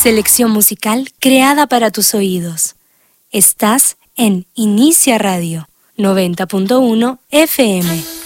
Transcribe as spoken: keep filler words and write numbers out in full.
Selección musical creada para tus oídos. Estás en Inicia Radio noventa punto uno F M.